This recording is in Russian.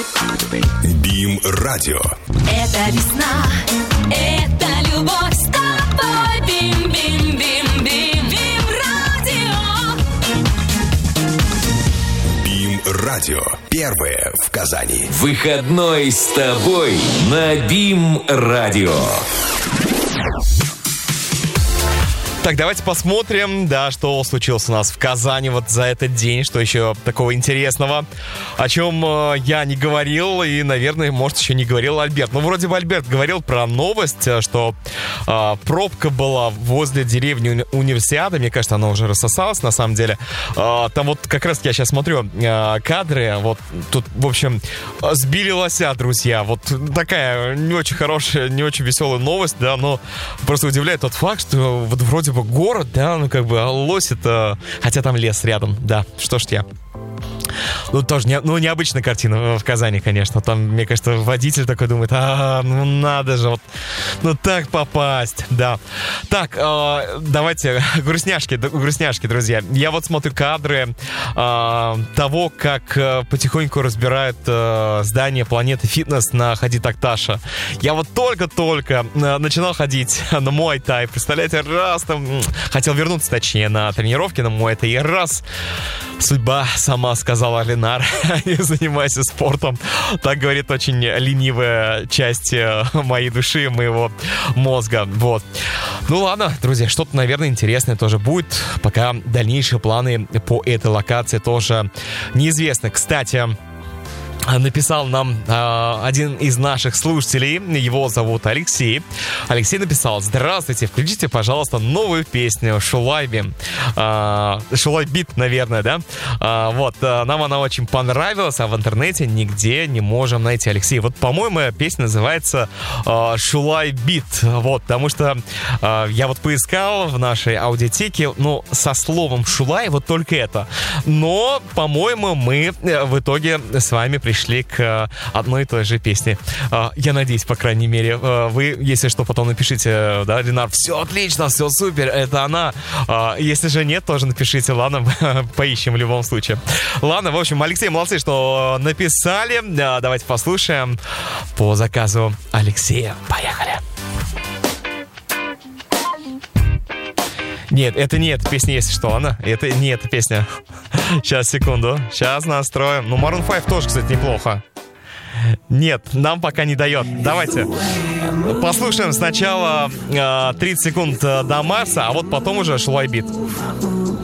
Бим Радио. Это весна, это любовь с тобой. Бим, бим, бим, бим, Бим Радио. Бим Радио. Первое в Казани. Выходной с тобой на Бим Радио. Так, давайте посмотрим, да, что случилось у нас в Казани вот за этот день, что еще такого интересного, о чем я не говорил и, наверное, может, еще не говорил Альберт. Ну, вроде бы Альберт говорил про новость, что пробка была возле деревни Универсиады. Мне кажется, она уже рассосалась, на самом деле. Там вот как раз я сейчас смотрю кадры, вот тут, в общем, сбили лося, друзья. Вот такая не очень хорошая, не очень веселая новость, да, но просто удивляет тот факт, что вот вроде бы город, да, ну как бы, а лось это... Хотя там лес рядом, да, что ж я. Ну, тоже необычная картина в Казани, конечно. Там, мне кажется, водитель такой думает, ну надо же, вот, ну так попасть, да. Так, давайте, грустняшки, друзья. Я вот смотрю кадры того, как потихоньку разбирают здание Планеты Фитнес на Хади Такташа. Я вот только-только начинал ходить на муай-тай. Представляете, раз там... Хотел вернуться, точнее, на тренировки на муай-тай. И раз... Судьба сама сказала, Ленар, не занимайся спортом. Так говорит очень ленивая часть моей души, моего мозга. Вот. Ну ладно, друзья, что-то, наверное, интересное тоже будет. Пока дальнейшие планы по этой локации тоже неизвестны. Кстати, написал нам один из наших слушателей, его зовут Алексей. Алексей написал: здравствуйте, включите, пожалуйста, новую песню Шулайби. Шулайбит, наверное, да? Вот, нам она очень понравилась, а в интернете нигде не можем найти. Алексей, вот, по-моему, песня называется Шулайбит. Вот, потому что я вот поискал в нашей аудиотеке, ну, со словом Шулай, вот только это. Но, по-моему, мы в итоге с вами пришли к одной и той же песне. Я надеюсь, по крайней мере. Вы, если что, потом напишите, да, Ленар, все отлично, все супер, это она. Если же нет, тоже напишите, ладно, поищем в любом случае. Ладно, в общем, Алексей, молодцы, что написали. Давайте послушаем по заказу Алексея. Поехали. Нет, это не эта песня, если что, она. Это не эта песня. Сейчас, секунду. Сейчас настроим. Ну, Maroon 5 тоже, кстати, неплохо. Нет, нам пока не дает. Давайте послушаем сначала 30 секунд до Марса, а вот потом уже Шулайбит.